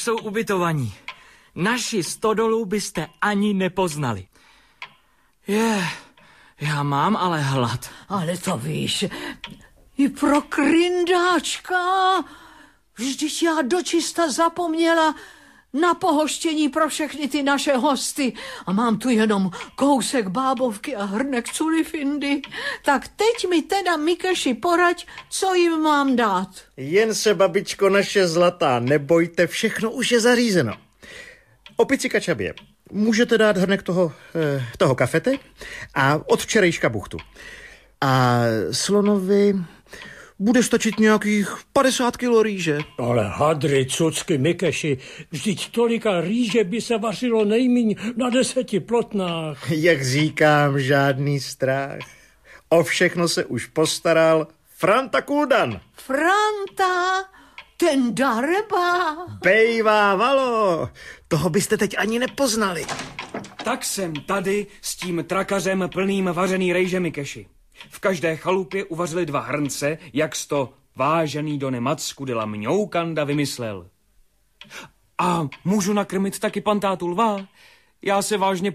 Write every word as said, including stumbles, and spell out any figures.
jsou ubytovaní. Naši stodolu byste ani nepoznali. Je, já mám ale hlad. Ale to víš, i pro kryndáčka. Vždyť já dočista zapomněla na pohoštění pro všechny ty naše hosty. A mám tu jenom kousek bábovky a hrnek culifindy. Tak teď mi teda, Mikeši, poraď, co jim mám dát. Jen se, babičko naše zlatá, nebojte, všechno už je zařízeno. Opici Kačabě, můžete dát hrnek toho, eh, toho kafete a od včerejška buchtu. A slonovi bude stačit nějakých padesát kilo rýže. Ale hadry, cucky, Mikeši, vždyť tolika rýže by se vařilo nejmíň na deseti plotnách. Jak říkám, žádný strach. O všechno se už postaral Franta Kuldan. Franta, ten dareba. Bejvá valo, toho byste teď ani nepoznali. Tak jsem tady s tím trakařem plným vařený rejže, Mikeši. V každé chalupě uvařili dva hrnce, jak sto vážený Done Macku de la Mňoukanda vymyslel. A můžu nakrmit taky pantátu lva? Já se vážně